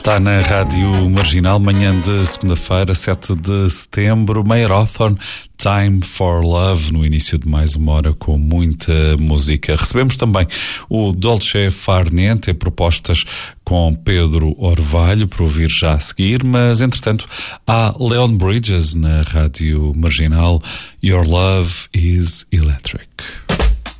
Está na Rádio Marginal, manhã de segunda-feira, 7 de setembro, Mayer Hawthorne, Time for Love, no início de mais uma hora com muita música. Recebemos também o Dolce Far Niente, propostas com Pedro Orvalho, para ouvir já a seguir, mas entretanto há Leon Bridges na Rádio Marginal, Your Love is Electric.